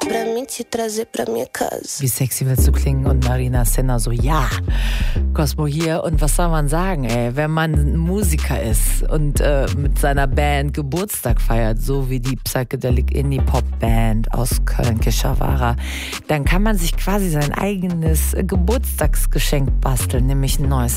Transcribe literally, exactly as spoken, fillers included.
pra mim te trazer pra minha casa. Wie sexy willst du klingen? Und Marina Senna so, ja, Cosmo hier. Und was soll man sagen, ey? Wenn man Musiker ist und äh, mit seiner Band Geburtstag feiert, so wie die Psychedelic Indie Pop Band aus Köln, Keshawara, dann kann man sich quasi sein eigenes Geburtstagsgeschenk basteln, nämlich ein neues